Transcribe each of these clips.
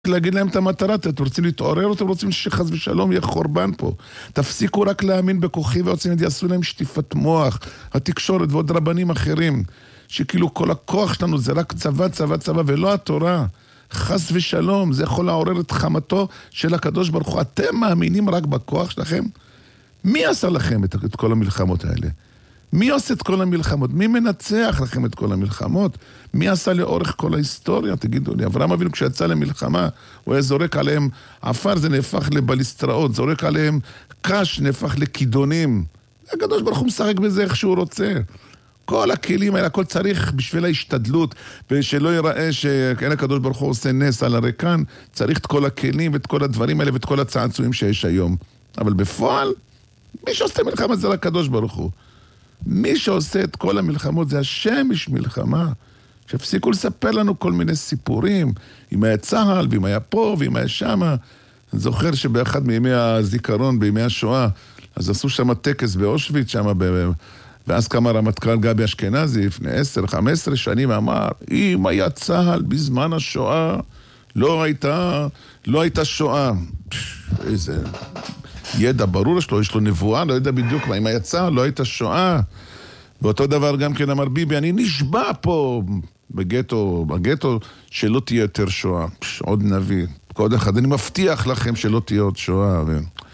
להגיד להם את המטרה, אתם רוצים להתעורר או אתם רוצים שחס ושלום יהיה חורבן פה? תפסיקו רק להאמין בכוחי ועוצים, יעשו להם שטיפת מוח, התקשורת ועוד רבנים אחרים, שכאילו כל הכוח שלנו זה רק צבא, צבא, צבא, ולא התורה. חס ושלום, זה יכול לעורר את חמתו של הקדוש ברוך הוא. אתם מאמינים רק בכוח שלכם? מי עשה לכם את כל המלחמות האלה? מי עושה את כל המלחמות? מי מנצח לכם את כל המלחמות? מי עשה לאורך כל ההיסטוריה? תגידו לי, אברהם אבינו כשיצא למלחמה, הוא היה זורק עליהם עפר, זה נהפך לבליסטראות, זורק עליהם קש, נהפך לכידונים. הקדוש ברוך הוא משחק בזה איך שהוא רוצה. כל הכלים האלה, הכל צריך בשביל ההשתדלות, ושלא ייראה שאין הקדוש ברוך הוא עושה נס על הריקן, צריך את כל הכלים ואת כל הדברים האלה ואת כל הצעצועים שיש היום. אבל בפועל, מי שעושה מלחמה זה הקדוש ברוך הוא. מי שעושה את כל המלחמות זה השם איש מלחמה. שהפסיקו לספר לנו כל מיני סיפורים, אם היה צהל, ואם היה פה, ואם היה שמה. אני זוכר שבאחד מימי הזיכרון, בימי השואה, אז עשו שם טקס באושוויץ, שם ואז קם הרמטכ"ל גבי אשכנזי, לפני 10-15 שנים, ואמר, אם היה צהל בזמן השואה, לא הייתה שואה. איזה ידע ברור שלו, יש לו נבואה, לא יודע בדיוק מה, אם היה צהל, לא הייתה שואה. ואותו דבר גם כן אמר ביבי, אני נשבע פה בגטו, שלא תהיה יותר שואה. עוד נביא, עוד אחד, אני מבטיח לכם שלא תהיה עוד שואה.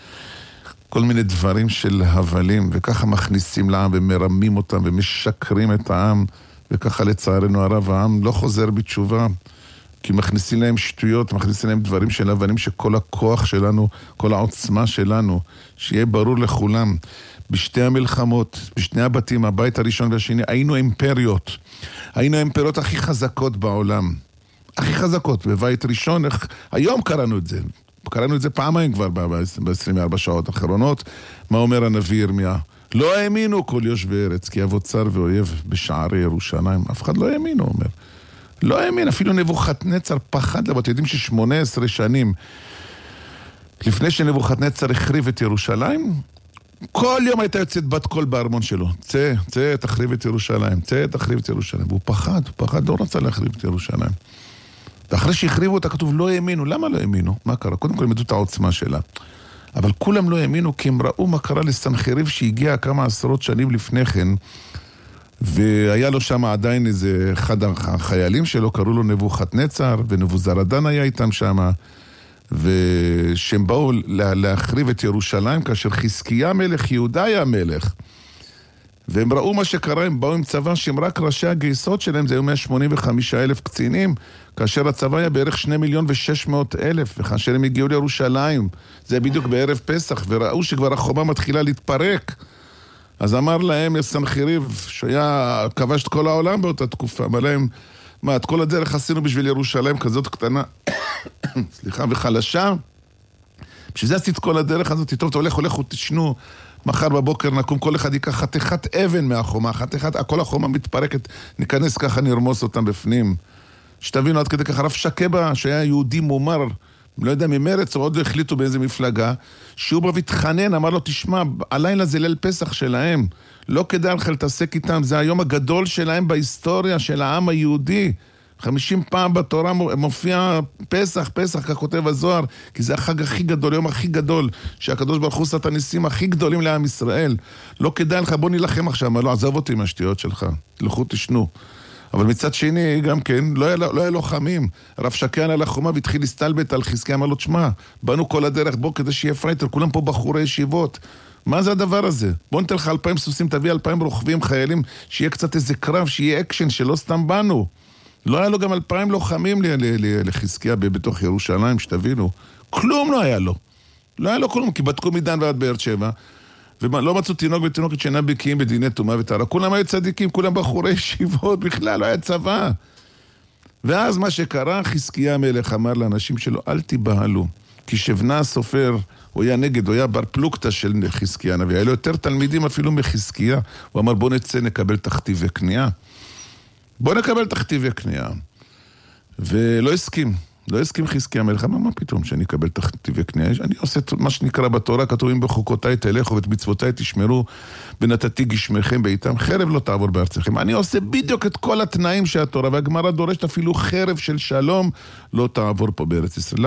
כל מיני דברים של הבלים, וככה מכניסים לעם ומרמים אותם ומשקרים את העם, וככה לצערנו הרב העם לא חוזר בתשובה, כי מכניסים להם שטויות, מכניסים להם דברים של הבלים, שכל הכוח שלנו, כל העוצמה שלנו, שיהיה ברור לכולם, בשתי המלחמות, בשני הבתים, הבית הראשון והשני, היינו אימפריות. היינו האימפריות הכי חזקות בעולם. הכי חזקות, בבית ראשון, היום קראנו את זה. קראנו את זה פעמיים כבר ב-24 שעות האחרונות. מה אומר הנביא ירמיה? לא האמינו כל יושבי ארץ, כי אבוא צר ואויב בשערי ירושלים. אף אחד לא האמין, הוא אומר. לא האמין, אפילו נבוכדנצר פחד לבוא. אתם יודעים ש18 שנים לפני שנבוכדנצר החריב את ירושלים, כל יום הייתה יוצאת בת קול בארמון שלו. צא, תחריב את ירושלים. תחריב את ירושלים. והוא פחד, לא רצה להחריב את ירושלים. ואחרי שהחריבו אותה כתוב, לא האמינו. למה לא האמינו? מה קרה? קודם כל הם ידעו את העוצמה שלה. אבל כולם לא האמינו, כי הם ראו מה קרה לסנחריב שהגיע כמה עשרות שנים לפני כן, והיה לו שם עדיין איזה אחד החיילים שלו, קראו לו נבוכדנצר, ונבוזרדן היה איתם שם, ושהם באו להחריב את ירושלים, כאשר חזקיה מלך, יהודה היה מלך. והם ראו מה שקרה, הם באו עם צבא שהם רק ראשי הגייסות שלהם, זה היו 185,000 קצינים, כאשר הצבא היה בערך 2,600,000, וכאשר הם הגיעו לירושלים, זה בדיוק בערב פסח, וראו שכבר החומה מתחילה להתפרק. אז אמר להם לסנחריב, שהיה כבש את כל העולם באותה תקופה, אמר להם, מה, את כל הדרך עשינו בשביל ירושלים כזאת קטנה, סליחה, וחלשה? בשביל זה עשית כל הדרך הזאת, טוב, אתה הולך, תשנו, מחר בבוקר נקום, כל אחד ייקח חתיכת אבן מהחומה, כל החומה מתפרקת, ניכנס ככה, נרמוס אותם בפנים. שתבינו עד כדי ככה, רב שקבא, שהיה יהודי מומר, לא יודע, ממרץ, או עוד לא החליטו באיזה מפלגה, שהוא בא והתחנן, אמר לו, תשמע, הלילה זה ליל פסח שלהם, לא כדאי לך להתעסק איתם, זה היום הגדול שלהם בהיסטוריה של העם היהודי. 50 פעם בתורה מופיע פסח, כך כותב הזוהר, כי זה החג הכי גדול, היום הכי גדול, שהקדוש ברוך הוא עשה את הניסים הכי גדולים לעם ישראל. לא כדאי לך, בוא נלחם עכשיו, לא, עזב אותי עם השטויות שלך, לכו תשנו. אבל מצד שני, גם כן, לא היה לוחמים. רב שקן על החומה והתחיל להסתלבט על חזקיה, אמר לו, תשמע, באנו כל הדרך בו כדי שיהיה פרייטר, כולם פה בחורי ישיבות. מה זה הדבר הזה? בוא ניתן לך 2,000 סוסים, תביא 2,000 רוכבים, חיילים, שיהיה קצת איזה קרב, שיהיה אקשן, שלא סתם באנו. לא היה לו גם 2,000 לוחמים לחזקיה בתוך ירושלים, שתבינו. כלום לא היה לו. לא היה לו כלום, כי בדקו מדן ועד באר שבע, ולא מצאו תינוק ותינוקת שאינם בקיאים בדיני טומאה וטהרה. כולם היו צדיקים, כולם בחורי ישיבות, בכלל לא היה צבא. ואז מה שקרה, חזקיה המלך אמר לאנשים שלו, אל תיבהלו, כי שבנה הסופר, הוא היה נגד, הוא היה בר פלוגתא של חזקיה הנביא, היה לו יותר תלמידים אפילו מחזקיה. הוא אמר, בוא נצא, נקבל תכתיבי קנייה. ולא הסכים. לא הסכים חזקיה המלך, מה פתאום שאני אקבל תכתיבי קנייה? אני עושה מה שנקרא בתורה, כתובים בחוקותיי תלכו ואת מצוותיי תשמרו, ונתתי גשמכם בעיתם, חרב לא תעבור בארצכם. אני עושה בדיוק את כל התנאים שהתורה, והגמרא דורשת אפילו חרב של שלום לא תעבור פה בארץ ישראל.